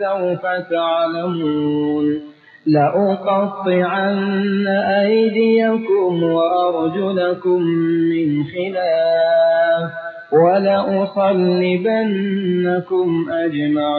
سوف تعلمون لأقطعن أيديكم وأرجلكم من خلاف ولأصلبنكم أجمعين